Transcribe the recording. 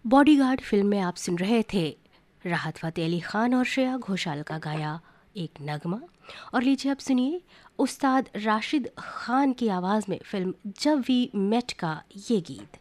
Bodyguard film में आप सुन रहे थे राहत फ़तेह अली खान और श्रेया घोषाल का गाया एक नगमा। और लीजिए अब सुनिए उस्ताद राशिद खान की आवाज़ में फिल्म जब वी मेट का ये गीत।